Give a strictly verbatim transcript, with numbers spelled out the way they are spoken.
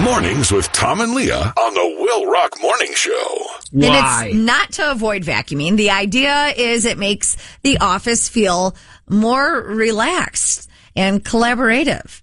Mornings with Tom and Leah on the Will Rock Morning Show. Why? And it's not to avoid vacuuming. The idea is it makes the office feel more relaxed and collaborative.